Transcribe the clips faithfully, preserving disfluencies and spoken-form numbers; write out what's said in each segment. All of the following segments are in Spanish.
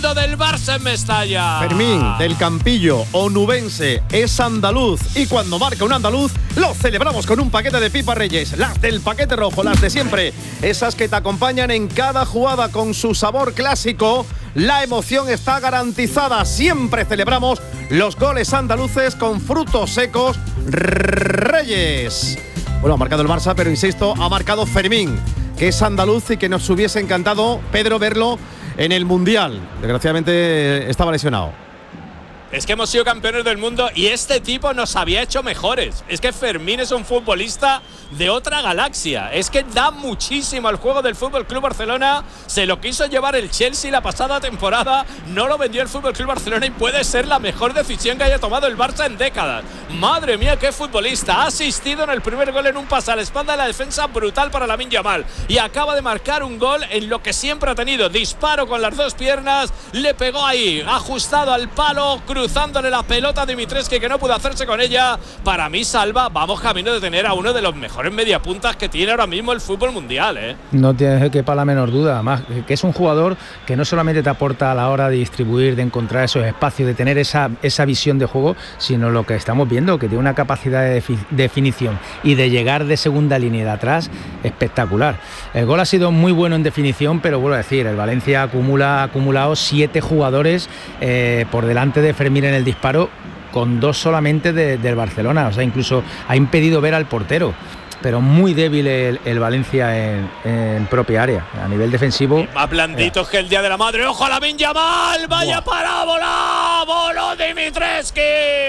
del Barça en Mestalla. Fermín, del Campillo, onubense, es andaluz. Y cuando marca un andaluz, lo celebramos con un paquete de pipas Reyes. Las del paquete rojo, las de siempre. Esas que te acompañan en cada jugada con su sabor clásico. La emoción está garantizada. Siempre celebramos los goles andaluces con frutos secos Reyes. Bueno, ha marcado el Barça, pero insisto, ha marcado Fermín, que es andaluz y que nos hubiese encantado, Pedro, verlo en el Mundial. Desgraciadamente estaba lesionado. Es que hemos sido campeones del mundo y este tipo nos había hecho mejores. Es que Fermín es un futbolista de otra galaxia. Es que da muchísimo al juego del F C Barcelona. Se lo quiso llevar el Chelsea la pasada temporada. No lo vendió el F C Barcelona y puede ser la mejor decisión que haya tomado el Barça en décadas. Madre mía, qué futbolista. Ha asistido en el primer gol en un pase a la espalda de la defensa brutal para Lamine Yamal. Y acaba de marcar un gol en lo que siempre ha tenido. Disparo con las dos piernas. Le pegó ahí, ajustado al palo, cruzándole la pelota a Dimitrescu, que no pudo hacerse con ella. Para mí, Salva, vamos camino de tener a uno de los mejores mediapuntas que tiene ahora mismo el fútbol mundial, ¿eh? No tienes que para la menor duda, además, que es un jugador que no solamente te aporta a la hora de distribuir, de encontrar esos espacios, de tener esa, esa visión de juego, sino lo que estamos viendo, que tiene una capacidad de defi- definición y de llegar de segunda línea de atrás espectacular. El gol ha sido muy bueno en definición, pero vuelvo a decir, el Valencia acumula, ha acumulado siete jugadores eh, por delante de Fermín en el disparo, con dos solamente de, del Barcelona. O sea, incluso ha impedido ver al portero. Pero muy débil el, el Valencia en, en propia área, a nivel defensivo. Más blanditos que el día de la madre. ¡Ojo a Lamine Yamal! ¡Vaya Buah. parábola! ¡Voló Dimitrescu!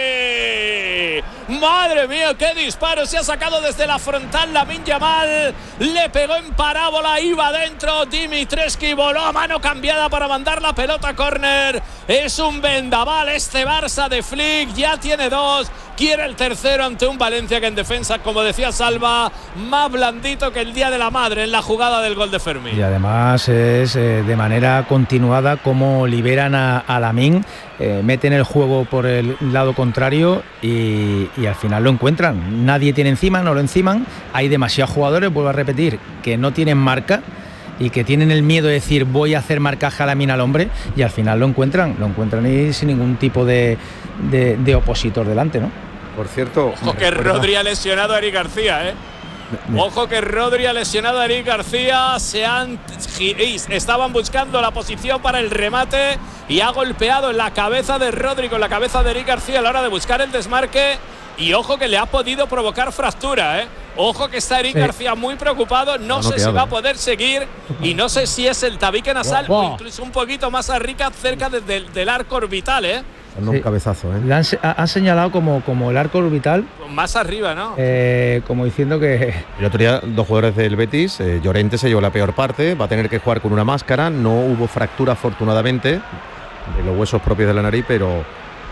¡Madre mía, qué disparo! Se ha sacado desde la frontal Lamine Yamal. Le pegó en parábola, iba adentro. Dimitrescu voló a mano cambiada para mandar la pelota a córner. Es un vendaval este Barça de Flick. Ya tiene dos. Quiere el tercero ante un Valencia que en defensa, como decía Salva, más blandito que el día de la madre en la jugada del gol de Fermín. Y además es eh, de manera continuada como liberan a, a Lamine, eh, meten el juego por el lado contrario y, y al final lo encuentran. Nadie tiene encima, no lo enciman. Hay demasiados jugadores, vuelvo a repetir, que no tienen marca y que tienen el miedo de decir voy a hacer marcaje a Lamine al hombre, y al final lo encuentran, lo encuentran y sin ningún tipo de, de, de opositor delante, ¿no? Por cierto, ojo que Rodri ha lesionado a Eric García, ¿eh? Ojo que Rodri ha lesionado a Eric García. Se han estaban buscando la posición para el remate y ha golpeado en la cabeza de Rodri con la cabeza de Eric García a la hora de buscar el desmarque. Y ojo que le ha podido provocar fractura, ¿eh? Ojo que está Eric sí. García muy preocupado. No, no sé si va a poder seguir y no sé si es el tabique nasal wow, wow. o incluso un poquito más arriba, cerca de, de, del arco orbital, ¿eh? Sí. Un cabezazo, ¿eh? Le han, han señalado como, como el arco orbital. Más arriba, ¿no? Eh, como diciendo que… El otro día, dos jugadores del Betis, eh, Llorente se llevó la peor parte, va a tener que jugar con una máscara. No hubo fractura, afortunadamente, de los huesos propios de la nariz, pero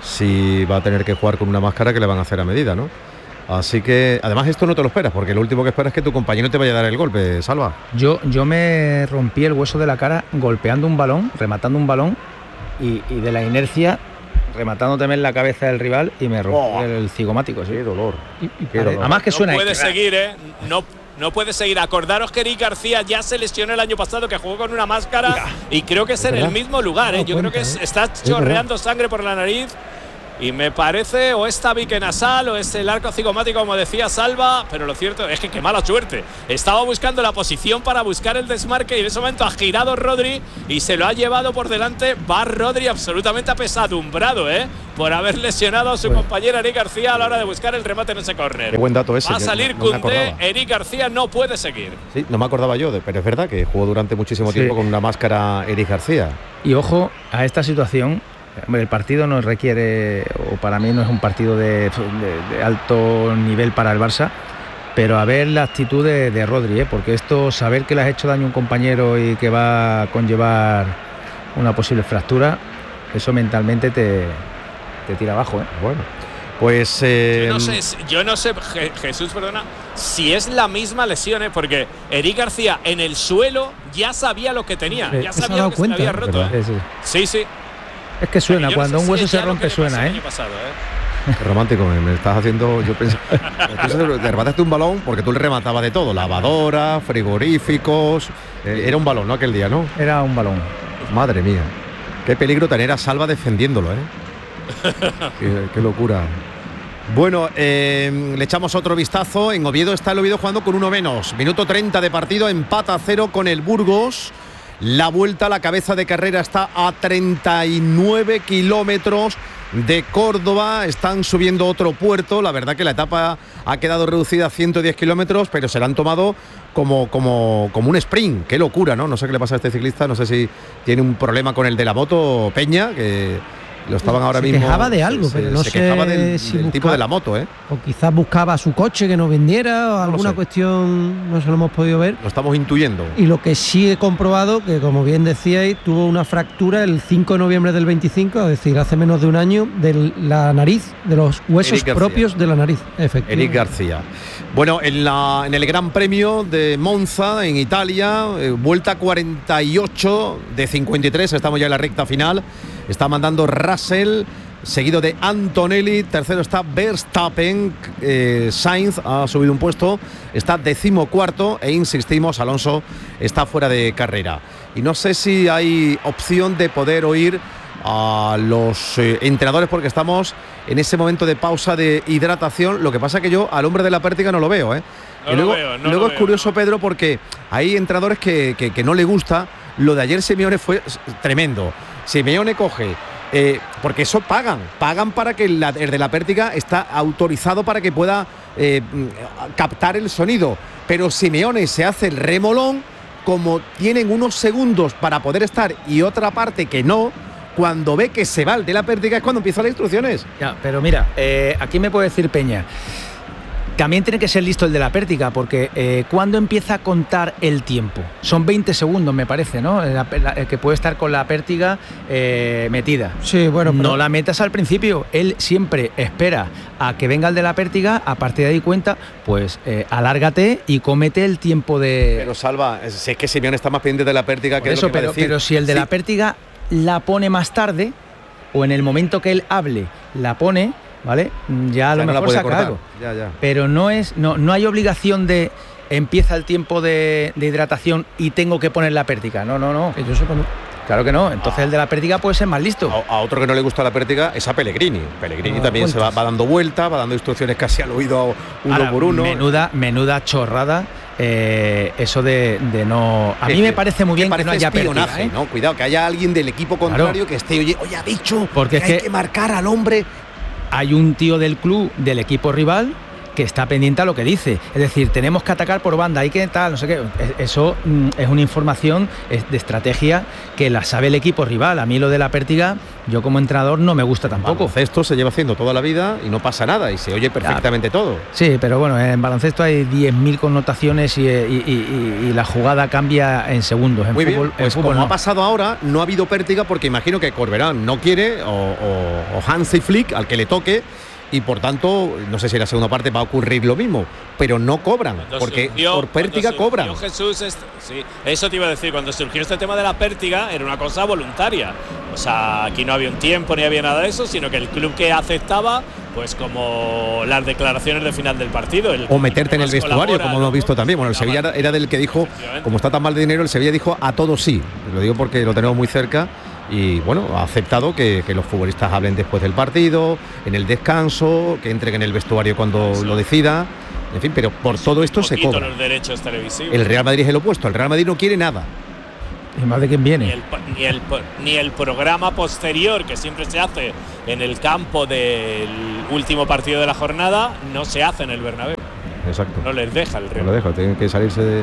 sí va a tener que jugar con una máscara que le van a hacer a medida, ¿no? Así que, además, esto no te lo esperas, porque lo último que esperas es que tu compañero te vaya a dar el golpe, Salva. Yo, yo me rompí el hueso de la cara golpeando un balón, rematando un balón, y, y de la inercia rematando también la cabeza del rival y me rompí oh, el cigomático. ¿Sí? Qué dolor. Y, y qué dolor. Además que suena… No puede seguir, ¿eh? No, no puede seguir. Acordaros que Eric García ya se lesionó el año pasado, que jugó con una máscara y creo que es en el mismo lugar, ¿eh? Yo creo que es, está chorreando sangre por la nariz. Y me parece o es tabique nasal o es el arco cigomático, como decía Salva, pero lo cierto es que qué mala suerte. Estaba buscando la posición para buscar el desmarque y en ese momento ha girado Rodri y se lo ha llevado por delante. Va Rodri absolutamente apesadumbrado, ¿eh? Por haber lesionado a su bueno. compañero Eric García a la hora de buscar el remate en ese córner. Qué buen dato ese. Va a salir no, no Koundé, Eric García no puede seguir. Sí, no me acordaba yo, de, pero es verdad que jugó durante muchísimo tiempo sí. con una máscara Eric García. Y ojo a esta situación. El partido no requiere, o para mí no es un partido de, de, de alto nivel para el Barça, pero a ver la actitud de, de Rodri, ¿eh? Porque esto, saber que le has hecho daño a un compañero y que va a conllevar una posible fractura, eso mentalmente te, te tira abajo, ¿eh? Bueno, pues… Eh, yo no sé, yo no sé Jesús, perdona, si es la misma lesión, ¿eh? Porque Eric García en el suelo ya sabía lo que tenía, sí, ya sabía lo que cuenta, se le había roto. ¿eh? Sí, sí. sí, sí. Es que suena, no cuando un hueso si se rompe suena, ¿eh? Pasado, ¿eh? Qué romántico, me, me estás haciendo… Yo pensé… Te remataste un balón porque tú le rematabas de todo, lavadora, frigoríficos… Eh, era un balón, ¿no? Aquel día, ¿no? Era un balón. Madre mía. Qué peligro tener a Salva defendiéndolo, ¿eh? qué, qué locura. Bueno, eh, le echamos otro vistazo. En Oviedo está el Oviedo jugando con uno menos. Minuto treinta de partido, empata a cero con el Burgos. La vuelta a la cabeza de carrera está a treinta y nueve kilómetros de Córdoba. Están subiendo otro puerto. La verdad que la etapa ha quedado reducida a ciento diez kilómetros, pero se la han tomado como, como, como un sprint. Qué locura, ¿no? No sé qué le pasa a este ciclista. No sé si tiene un problema con el de la moto, Peña, que lo estaban ahora se mismo. Se quejaba de algo, se, pero no se sé quejaba del, si del buscaba, tipo de la moto, ¿eh? O quizás buscaba su coche que no vendiera, o no alguna cuestión, no se lo hemos podido ver. Lo estamos intuyendo. Y lo que sí he comprobado, que como bien decíais, tuvo una fractura el cinco de noviembre del veinticinco, es decir, hace menos de un año, de la nariz, de los huesos propios de la nariz, efectivamente. Eric García. Bueno, en, la, en el Gran Premio de Monza, en Italia, eh, vuelta cuarenta y ocho de cincuenta y tres, estamos ya en la recta final. Está mandando Russell, seguido de Antonelli. Tercero está Verstappen. eh, Sainz ha subido un puesto, está decimocuarto, e insistimos, Alonso está fuera de carrera. Y no sé si hay opción de poder oír a los eh, entrenadores, porque estamos en ese momento de pausa de hidratación. Lo que pasa es que yo al hombre de la pértiga no lo veo, ¿eh? No y luego, lo veo, no luego lo es veo, curioso, no. Pedro, porque hay entrenadores que, que, que no le gusta. Lo de ayer Simeone fue tremendo. Simeone coge, eh, porque eso pagan, pagan para que la, el de la pértiga está autorizado para que pueda eh, captar el sonido. Pero Simeone se hace el remolón, como tienen unos segundos para poder estar y otra parte que no. Cuando ve que se va el de la pértiga es cuando empiezan las instrucciones. Ya, pero mira, eh, aquí me puede decir Peña, también tiene que ser listo el de la pértiga, porque eh, ¿cuándo empieza a contar el tiempo? Son veinte segundos, me parece, ¿no? La, la, el que puede estar con la pértiga eh, metida. Sí, bueno, pero no la metas al principio. Él siempre espera a que venga el de la pértiga, a partir de ahí cuenta, pues eh, alárgate y cómete el tiempo de... Pero Salva, si es que Simeone está más pendiente de la pértiga Por que eso, es lo que pero, va a decir. pero si el de Sí. la pértiga la pone más tarde, o en el momento que él hable la pone, ¿vale? Ya a lo Ya no la mejor puede saca cortar. algo. Ya, ya. Pero no es, no, no hay obligación de empieza el tiempo de, de hidratación y tengo que poner la pértiga. No, no, no. que yo sepa, no. Claro que no. Entonces el de la pértiga puede ser más listo. A, a otro que no le gusta la pértiga es a Pellegrini. Pellegrini Ah, también se va, vueltas. va dando vueltas, va dando instrucciones casi al oído uno Ahora, por uno. Menuda, menuda chorrada. Eh, eso de, de no. A Que- mí me que- parece muy bien que, parece no haya espionaje, pértiga, ¿eh? ¿no? Cuidado, que haya alguien del equipo contrario Claro. que esté, oye, oye, ha dicho Porque que es hay que- que marcar al hombre. Hay un tío del club, del equipo rival, que está pendiente a lo que dice. Es decir, tenemos que atacar por banda, hay que tal, no sé qué. Eso mm, es una información de estrategia que la sabe el equipo rival. A mí lo de la pértiga, yo como entrenador no me gusta tampoco. Baloncesto se lleva haciendo toda la vida y no pasa nada y se oye perfectamente todo. Sí, pero bueno, en baloncesto hay diez mil connotaciones y, y- y- y la jugada cambia en segundos. En Muy fútbol, bien, pues en fútbol como no. ha pasado ahora, no ha habido pértiga porque imagino que Corberán no quiere o, o, o Hansi Flick al que le toque. Y por tanto, no sé si en la segunda parte va a ocurrir lo mismo, pero no cobran, Cuando porque surgió- por pértiga cuando surgió cobran. Jesús, est- sí, eso te iba a decir, cuando surgió este tema de la pértiga era una cosa voluntaria. O sea, aquí no había un tiempo ni había nada de eso, sino que el club que aceptaba, pues como las declaraciones de final del partido. El O meterte en el más vestuario, colabora, como hemos ¿no? visto también. Bueno, el Sevilla era, era del que dijo, Efectivamente. como está tan mal de dinero, el Sevilla dijo a todos sí. Lo digo porque lo tenemos muy cerca. Y bueno, ha aceptado que, que los futbolistas hablen después del partido, en el descanso, que entren en el vestuario cuando Eso. lo decida. En fin, pero por todo esto se Poquito cobra. los derechos televisivos. El Real Madrid es el opuesto. El Real Madrid no quiere nada. Y más de quién Ni viene. el, po- ni, el, po- ni el programa posterior que siempre se hace en el campo del último partido de la jornada no se hace en el Bernabéu. Exacto. No les deja el No Real. lo dejo, tienen que salirse de, eh,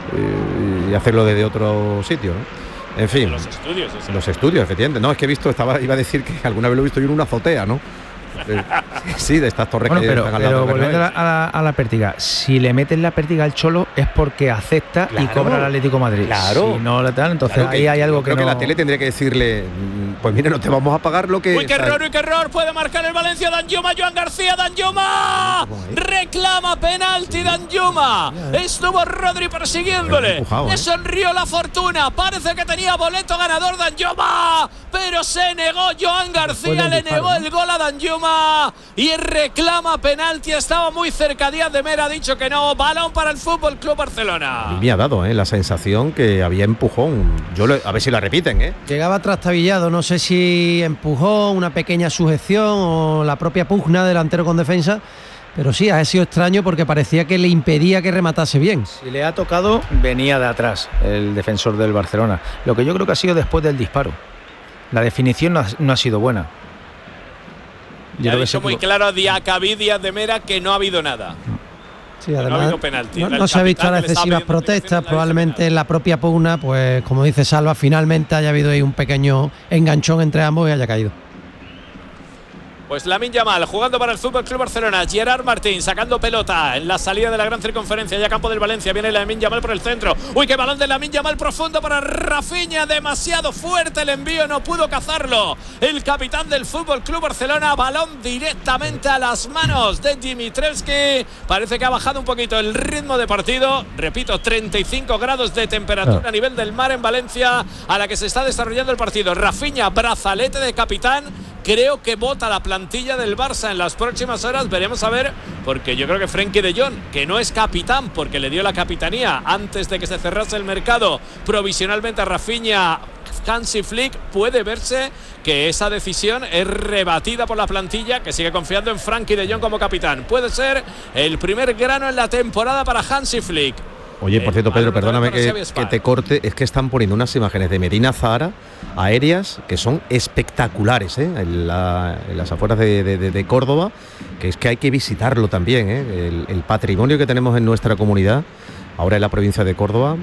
y hacerlo desde otro sitio, ¿no? En fin, Los estudios. o sea. los estudios, efectivamente. No, es que he visto, estaba, iba a decir que alguna vez lo he visto yo en una azotea, ¿no? Eh, Sí, de estas torres Bueno, que pero, están al lado pero del volviendo a la, Bernabéu. a la- a la pértiga, si le meten la pértiga al Cholo es porque acepta y Claro, cobra el Atlético de Madrid. claro. Si no le dan, entonces Claro que- ahí hay algo yo que creo no. que la tele tendría que decirle, mm, pues mira, no te vamos a pagar lo que... Uy, qué o sea, error, uy, qué error. Puede marcar el Valencia. Danjuma, Joan García, Danjuma. Reclama penalti, Danjuma. Estuvo Rodri persiguiéndole. Empujado, Le ¿eh? sonrió la fortuna. Parece que tenía boleto ganador Danjuma. Pero se negó Joan García. del Le disparo, negó ¿no? el gol a Danjuma. Y reclama penalti. Estaba muy cerca. Díaz de Mera ha dicho que no. Balón para el Fútbol Club Barcelona. Me ha dado ¿eh? la sensación que había empujón. Yo lo- a ver si la repiten, ¿eh? Llegaba trastabillado, no no sé si empujó, una pequeña sujeción o la propia pugna delantero con defensa, pero sí, ha sido extraño porque parecía que le impedía que rematase bien. Si le ha tocado, venía de atrás el defensor del Barcelona. Lo que yo creo que ha sido después del disparo. La definición no ha, no ha sido buena. Ya ha dicho muy claro a Diacabí Díaz de Mera que no ha habido nada. Sí, además, no ha habido penalti. No, no se ha visto las excesivas protestas, probablemente en la propia pugna, pues como dice Salva, finalmente haya habido ahí un pequeño enganchón entre ambos y haya caído. Pues Lamine Yamal jugando para el F C Barcelona. Gerard Martín sacando pelota en la salida de la gran circunferencia. Ya campo del Valencia. Viene Lamine Yamal por el centro. Uy, qué balón de Lamine Yamal profundo para Rafinha. Demasiado fuerte el envío. No pudo cazarlo el capitán del F C Barcelona. Balón directamente a las manos de Dimitrievski. Parece que ha bajado un poquito el ritmo de partido. Repito, treinta y cinco grados de temperatura a nivel del mar en Valencia, a la que se está desarrollando el partido. Rafinha, brazalete de capitán. Creo que vota la plantilla del Barça en las próximas horas. Veremos a ver, porque yo creo que Frenkie de Jong, que no es capitán porque le dio la capitanía antes de que se cerrase el mercado provisionalmente a Rafinha, Hansi Flick, puede verse que esa decisión es rebatida por la plantilla, que sigue confiando en Frenkie de Jong como capitán. Puede ser el primer grano en la temporada para Hansi Flick. Oye, por cierto, Pedro, perdóname que, que te corte, es que están poniendo unas imágenes de Medina Zahara aéreas que son espectaculares, ¿eh? en, la, en las afueras de, de, de Córdoba, que es que hay que visitarlo también, ¿eh? el, el patrimonio que tenemos en nuestra comunidad, ahora en la provincia de Córdoba,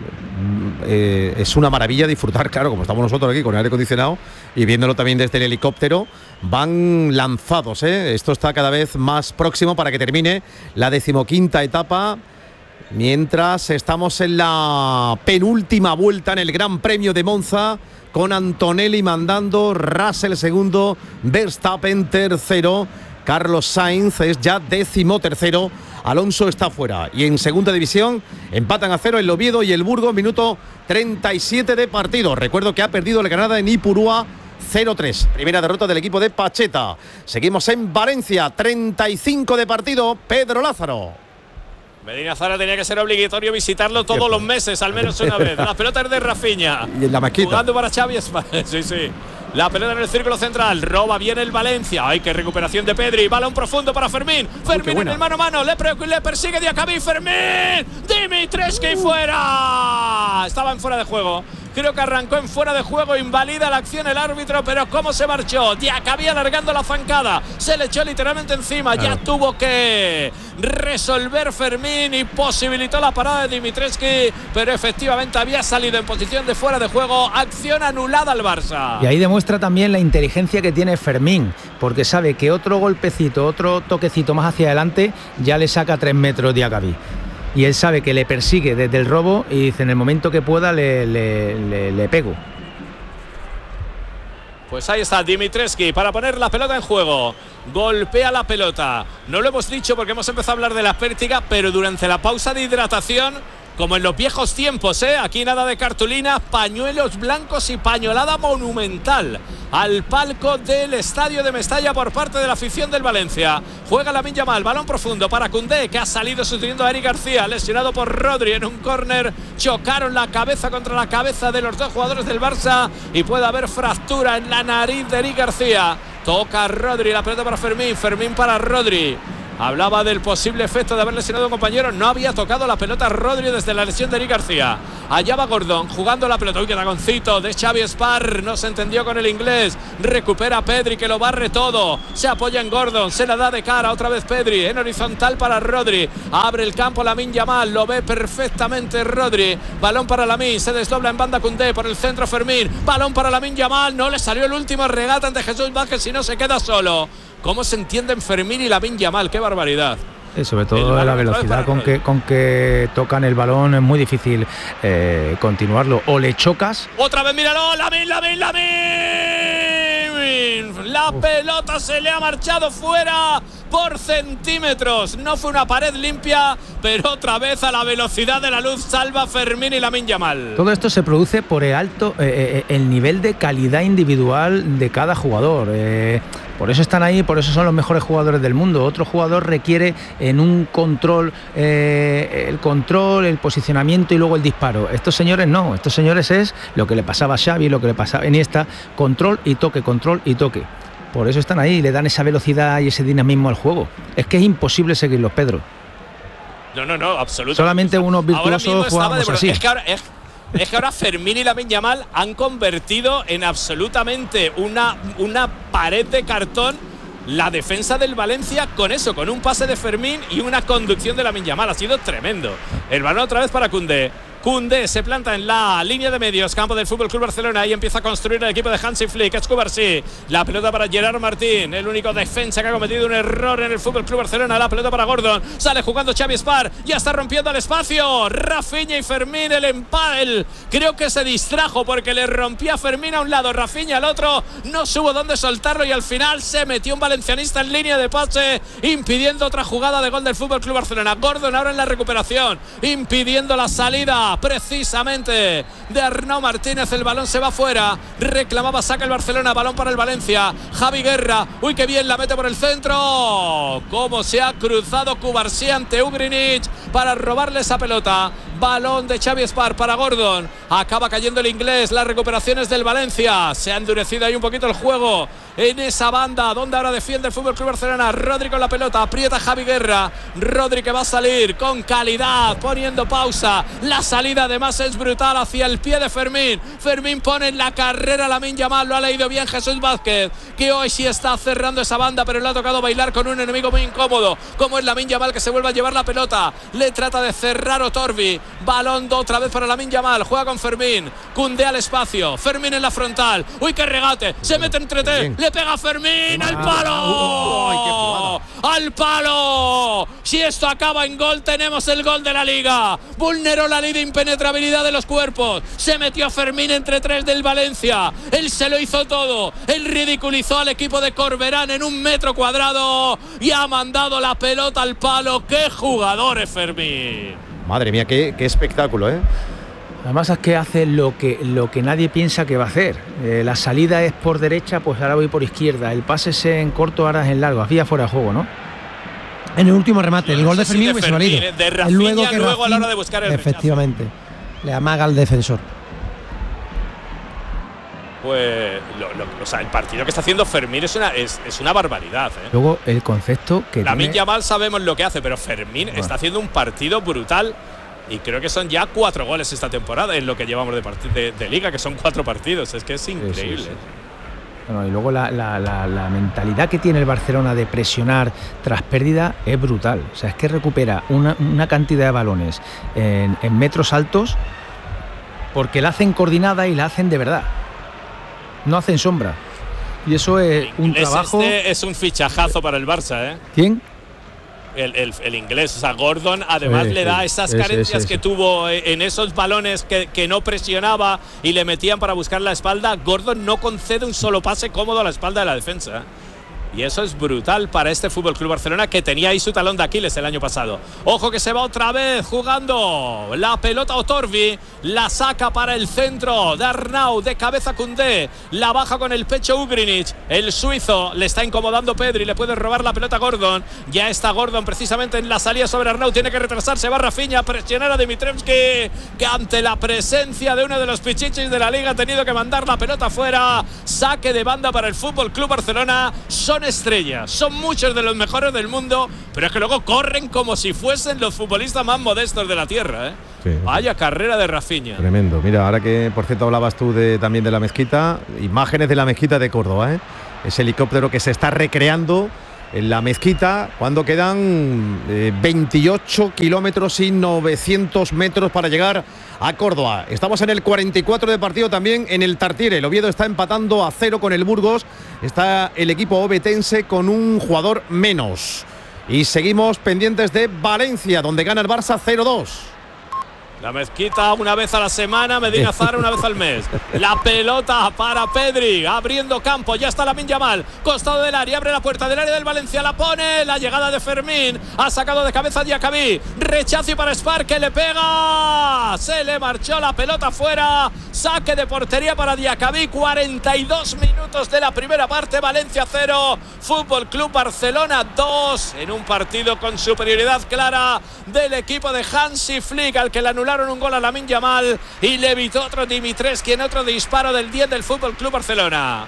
eh, es una maravilla disfrutar, claro, como estamos nosotros aquí con el aire acondicionado y viéndolo también desde el helicóptero. Van lanzados, ¿eh? Esto está cada vez más próximo para que termine la decimoquinta etapa. Mientras estamos en la penúltima vuelta en el Gran Premio de Monza, con Antonelli mandando, Russell segundo, Verstappen tercero, Carlos Sainz es ya décimo tercero, Alonso está fuera. Y en segunda división empatan a cero el Oviedo y el Burgos, minuto treinta y siete de partido. Recuerdo que ha perdido el Granada en Ipurúa cero tres. Primera derrota del equipo de Pacheta. Seguimos en Valencia, treinta y cinco de partido, Pedro Lázaro. Medina Zahara tenía que ser obligatorio visitarlo todos Cierto. los meses, al menos una vez. La pelota es de Rafinha. Y en la maquita. Jugando para Xavi Esparza. Sí, sí. La pelota en el círculo central. Roba bien el Valencia. Ay, qué recuperación de Pedri. Balón profundo para Fermín. Fermín Uy, en el mano a mano. Le, le persigue Diacabí. Fermín. Dimitrievski uh. fuera. Estaba en fuera de juego. Creo que arrancó en fuera de juego, invalida la acción el árbitro, pero cómo se marchó. Diacabí alargando la zancada, se le echó literalmente encima, claro. Ya tuvo que resolver Fermín y posibilitó la parada de Dimitrievski, pero efectivamente había salido en posición de fuera de juego, acción anulada al Barça. Y ahí demuestra también la inteligencia que tiene Fermín, porque sabe que otro golpecito, otro toquecito más hacia adelante, ya le saca tres metros Diacabí. Y él sabe que le persigue desde el robo y dice, en el momento que pueda le, le, le, le pego. Pues ahí está Dimitrievski para poner la pelota en juego. Golpea la pelota. No lo hemos dicho porque hemos empezado a hablar de la pértiga, pero durante la pausa de hidratación, como en los viejos tiempos, ¿eh? Aquí nada de cartulina, pañuelos blancos y pañolada monumental al palco del estadio de Mestalla por parte de la afición del Valencia. Juega Lamine Yamal, balón profundo para Koundé, que ha salido sustituyendo a Eric García, lesionado por Rodri en un córner. Chocaron la cabeza contra la cabeza de los dos jugadores del Barça y puede haber fractura en la nariz de Eric García. Toca Rodri, la pelota para Fermín, Fermín para Rodri. Hablaba del posible efecto de haber lesionado a un compañero. No había tocado la pelota Rodri desde la lesión de Eric García. Allá va Gordon jugando la pelota. Uy, qué taconcito de Xavi Esparza. No se entendió con el inglés. Recupera Pedri, que lo barre todo. Se apoya en Gordon. Se la da de cara. Otra vez Pedri. En horizontal para Rodri. Abre el campo Lamine Yamal. Lo ve perfectamente Rodri. Balón para Lamine. Se desdobla en banda Koundé. Por el centro Fermín. Balón para Lamine Yamal. No le salió el último regate ante Jesús Vázquez. Si no se queda solo. ¿Cómo se entienden Fermín y Lamine Yamal? ¡Qué barbaridad! Y sobre todo la velocidad con que, con que tocan el balón es muy difícil eh, continuarlo. O le chocas. Otra vez, míralo, Lamine, Lamine, Lamine. La Uf. pelota se le ha marchado fuera por centímetros. No fue una pared limpia, pero otra vez a la velocidad de la luz salva Fermín y Lamine Yamal. Todo esto se produce por el alto, eh, eh, el nivel de calidad individual de cada jugador. Eh, por eso están ahí, por eso son los mejores jugadores del mundo. Otro jugador requiere en un control, eh, el control, el posicionamiento y luego el disparo. Estos señores no, estos señores es lo que le pasaba a Xavi, lo que le pasaba a Iniesta, control y toque, control y toque. Por eso están ahí y le dan esa velocidad y ese dinamismo al juego. Es que es imposible seguirlos, Pedro. No, no, no, absolutamente. Solamente unos virtuosos jugamos así. Es que ahora, es, es que ahora Fermín y Lamine Yamal han convertido en absolutamente una, una pared de cartón la defensa del Valencia con eso, con un pase de Fermín y una conducción de Lamine Yamal. Ha sido tremendo. El balón otra vez para Koundé. Koundé se planta en la línea de medios, campo del F C Barcelona, y empieza a construir el equipo de Hansi Flick. Es Cubarsí, la pelota para Gerard Martín, el único defensa que ha cometido un error en el F C Barcelona. La pelota para Gordon, sale jugando Xavi Espar, ya está rompiendo el espacio. Rafinha y Fermín, el empate, creo que se distrajo porque le rompía a Fermín a un lado, Rafinha al otro, no supo dónde soltarlo y al final se metió un valencianista en línea de pase, impidiendo otra jugada de gol del F C Barcelona. Gordon ahora en la recuperación, impidiendo la salida precisamente de Arnau Martínez. El balón se va fuera, reclamaba saca el Barcelona, balón para el Valencia. Javi Guerra, uy que bien la mete por el centro, cómo se ha cruzado Cubarsí ante Ugrinic para robarle esa pelota. Balón de Xavi Espar para Gordon, acaba cayendo el inglés. Las recuperaciones del Valencia, se ha endurecido ahí un poquito el juego en esa banda donde ahora defiende el F C Barcelona. Rodri con la pelota, aprieta Javi Guerra, Rodri que va a salir con calidad, poniendo pausa. La salida además es brutal hacia el pie de Fermín. Fermín pone en la carrera a Lamine Yamal, lo ha leído bien Jesús Vázquez, que hoy sí está cerrando esa banda, pero le ha tocado bailar con un enemigo muy incómodo como es Lamine Yamal, que se vuelve a llevar la pelota, le trata de cerrar Otorbi. Balón otra vez para Lamine Yamal, juega con Fermín, Koundé al espacio, Fermín en la frontal, uy qué regate, se mete entre tres, le pega a Fermín, al palo, al palo. Si esto acaba en gol, tenemos el gol de la Liga. Vulneró la ley de impenetrabilidad de los cuerpos, se metió Fermín entre tres del Valencia, él se lo hizo todo, él ridiculizó al equipo de Corberán en un metro cuadrado y ha mandado la pelota al palo. ¡Qué jugador es Fermín! Madre mía, qué, qué espectáculo, ¿eh? Además es que hace lo que, lo que nadie piensa que va a hacer. Eh, la salida es por derecha, pues ahora voy por izquierda. El pase es en corto, ahora es en largo. Había fuera de juego, ¿no? En el último remate, el gol de Fermín hubiese valido. De Rafinha, luego, que luego Rafinha, a la hora de buscar el efectivamente, rechazo, le amaga al defensor. Pues lo, lo, o sea, el partido que está haciendo Fermín es una, es, es una barbaridad, ¿eh? Luego el concepto que Lamine tiene... Yamal sabemos lo que hace, pero Fermín bueno. está haciendo un partido brutal. Y creo que son ya cuatro goles esta temporada en lo que llevamos de, de, de liga, que son cuatro partidos. Es que es increíble. Sí, sí, sí. Bueno, y luego la, la, la, la mentalidad que tiene el Barcelona de presionar tras pérdida es brutal. O sea, es que recupera una, una cantidad de balones en, en metros altos porque la hacen coordinada y la hacen de verdad. No hacen sombra. Y eso es un trabajo... Este es un fichajazo para el Barça, ¿eh? ¿Quién? El, el, el inglés, o sea, Gordon además sí, le da esas sí, carencias sí, sí, que sí. tuvo en esos balones que, que no presionaba y le metían para buscar la espalda. Gordon no concede un solo pase cómodo a la espalda de la defensa. Y eso es brutal para este F C Barcelona, que tenía ahí su talón de Aquiles el año pasado. Ojo que se va otra vez jugando la pelota Otorbi, la saca para el centro de Arnau, de cabeza Koundé, la baja con el pecho Ugrinic, el suizo, le está incomodando Pedri, le puede robar la pelota a Gordon. Ya está Gordon precisamente en la salida sobre Arnau, tiene que retrasarse, va Rafinha a presionar a Dimitrievski, que ante la presencia de uno de los pichichis de la liga ha tenido que mandar la pelota fuera. Saque de banda para el F C Barcelona. Son estrellas, son muchos de los mejores del mundo, pero es que luego corren como si fuesen los futbolistas más modestos de la tierra, ¿eh? Sí. Vaya carrera de Rafinha. Tremendo. Mira, ahora que por cierto hablabas tú de, también de la mezquita, imágenes de la mezquita de Córdoba, ¿eh? Ese helicóptero que se está recreando en la mezquita cuando quedan eh, veintiocho kilómetros y novecientos metros para llegar a Córdoba. Estamos en el cuarenta y cuatro de partido también en el Tartiere. El Oviedo está empatando a cero con el Burgos. Está el equipo obetense con un jugador menos. Y seguimos pendientes de Valencia, donde gana el Barça cero dos. La mezquita una vez a la semana, Medina Zahara una vez al mes. La pelota para Pedri, abriendo campo, ya está Lamine Yamal, costado del área, abre la puerta del área del Valencia, la pone, la llegada de Fermín, ha sacado de cabeza Diacabí, rechazo para Spar, que le pega, se le marchó la pelota fuera, saque de portería para Diacabí, cuarenta y dos minutos de la primera parte, Valencia cero, Fútbol Club Barcelona dos, en un partido con superioridad clara del equipo de Hansi Flick, al que le anularon un gol a Lamine Yamal y le evitó otro Dimitrescu en otro disparo del diez del Fútbol Club Barcelona.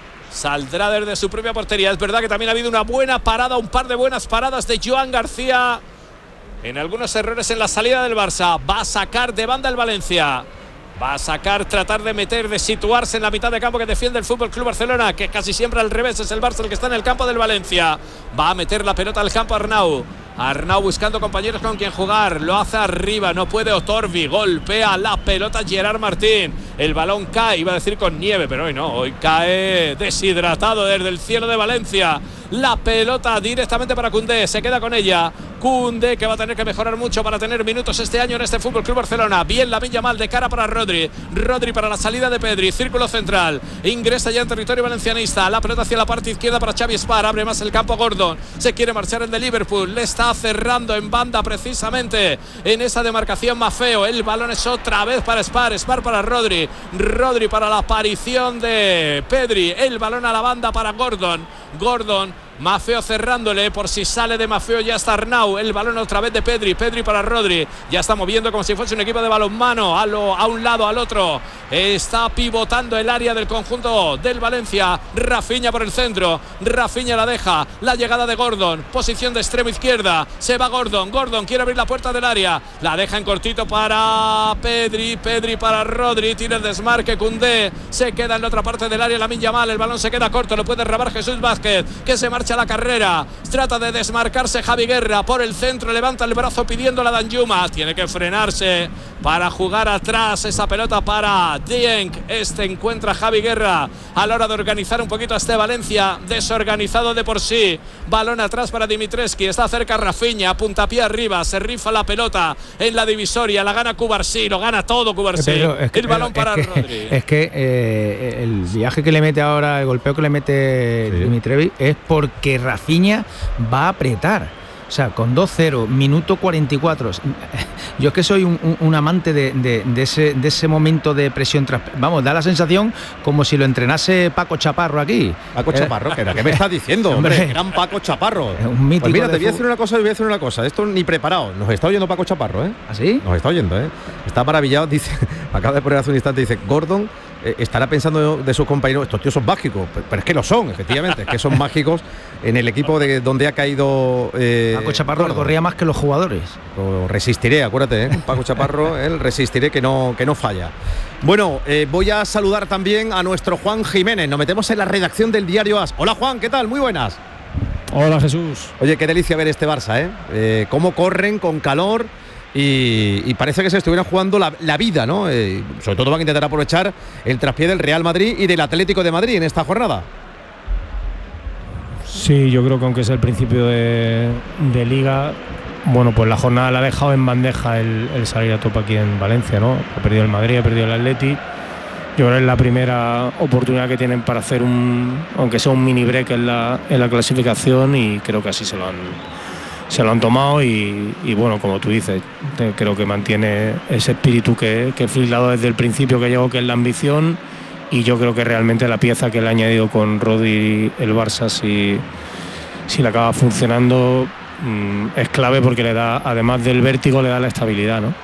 Saldrá desde su propia portería. Es verdad que también ha habido una buena parada, un par de buenas paradas de Joan García en algunos errores en la salida del Barça. Va a sacar de banda el Valencia. Va a sacar, tratar de meter, de situarse en la mitad de campo que defiende el Fútbol Club Barcelona, que casi siempre al revés es el Barça el que está en el campo del Valencia. Va a meter la pelota al campo Arnau. Arnau buscando compañeros con quien jugar, lo hace arriba, no puede Otorbi, golpea la pelota Gerard Martín, el balón cae, iba a decir con nieve, pero hoy no, hoy cae deshidratado desde el cielo de Valencia. La pelota directamente para Koundé, se queda con ella. Koundé, que va a tener que mejorar mucho para tener minutos este año en este Fútbol Club Barcelona. Bien Lamine Yamal de cara para Rodri. Rodri para la salida de Pedri, círculo central. Ingresa ya en territorio valencianista. La pelota hacia la parte izquierda para Xavi Spar. Abre más el campo Gordon. Se quiere marchar el de Liverpool. Le está cerrando en banda precisamente en esa demarcación Maffeo. El balón es otra vez para Spar. Spar para Rodri. Rodri para la aparición de Pedri. El balón a la banda para Gordon. Gordon. Maffeo cerrándole, por si sale de Maffeo ya está Arnau, el balón otra vez de Pedri, Pedri para Rodri, ya está moviendo como si fuese un equipo de balonmano, a, lo, a un lado, al otro, está pivotando el área del conjunto del Valencia, Rafinha por el centro, Rafinha la deja, la llegada de Gordon, posición de extremo izquierda, se va Gordon, Gordon quiere abrir la puerta del área, la deja en cortito para Pedri, Pedri para Rodri, tira el desmarque, Koundé, se queda en la otra parte del área, Lamine Yamal, el balón se queda corto, lo puede robar Jesús Vázquez, que se marcha a la carrera, trata de desmarcarse Javi Guerra por el centro, levanta el brazo pidiendo la Danjuma, tiene que frenarse para jugar atrás esa pelota para Dieng, este encuentra a Javi Guerra a la hora de organizar un poquito a este Valencia desorganizado de por sí, balón atrás para Dimitrescu, está cerca Rafinha, puntapié arriba, se rifa la pelota en la divisoria, la gana Cubarsí, lo gana todo Cubarsí, es que, el balón para es que, Rodri. Es que eh, el viaje que le mete ahora, el golpeo que le mete sí. Dimitrescu es porque que Rafinha va a apretar. O sea, con dos cero, minuto cuarenta y cuatro. Yo es que soy un, un, un amante de, de, de, ese, de ese momento de presión. Tras, vamos, da la sensación como si lo entrenase Paco Chaparro aquí. Paco Chaparro, ¿qué, ¿qué me estás diciendo? Hombre, gran Paco Chaparro. Es un mítico. Pues mira, te voy a fútbol. decir una cosa, te voy a decir una cosa. Esto ni preparado. Nos está oyendo Paco Chaparro, ¿eh? ¿Ah, sí? Nos está oyendo, ¿eh? Está maravillado. Dice, acaba de poner hace un instante, dice, Gordon eh, estará pensando de sus compañeros, estos tíos son mágicos. Pero, pero es que lo son, efectivamente. Es que son mágicos en el equipo de donde ha caído. Eh, Paco Chaparro Gordon. corría más que los jugadores. Lo resistiré, acuérdate, ¿eh? Paco Chaparro, él resistiré que no, que no falla. Bueno, eh, voy a saludar también a nuestro Juan Jiménez. Nos metemos en la redacción del diario AS. Hola Juan, ¿qué tal? Muy buenas. Hola Jesús. Oye, qué delicia ver este Barça, ¿eh? eh cómo corren con calor y, y parece que se estuvieran jugando la, la vida, ¿no? Eh, sobre todo van a intentar aprovechar el traspié del Real Madrid y del Atlético de Madrid en esta jornada. Sí, yo creo que aunque es el principio de, de Liga, bueno, pues la jornada la ha dejado en bandeja el, el salir a tope aquí en Valencia, ¿no? Ha perdido el Madrid, ha perdido el Atleti. Yo creo que es la primera oportunidad que tienen para hacer un, aunque sea un mini break en la, en la clasificación, y creo que así se lo han, se lo han tomado y, y bueno, como tú dices, te, creo que mantiene ese espíritu que, que Flick le ha dado desde el principio que llegó, que es la ambición. Y yo creo que realmente la pieza que le ha añadido con Rodri el Barça, si, si le acaba funcionando, mmm, es clave porque le da, además del vértigo, le da la estabilidad, ¿no?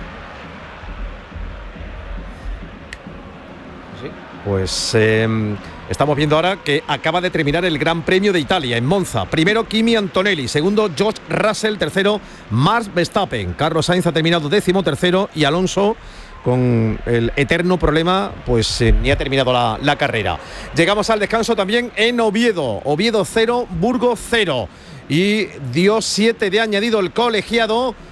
Sí. Pues eh, estamos viendo ahora que acaba de terminar el Gran Premio de Italia en Monza. Primero Kimi Antonelli, segundo George Russell, tercero Max Verstappen. Carlos Sainz ha terminado décimo tercero y Alonso, con el eterno problema, pues eh, ni ha terminado la, la carrera. Llegamos al descanso también en Oviedo. Oviedo cero, Burgos cero. Y dio siete de añadido el colegiado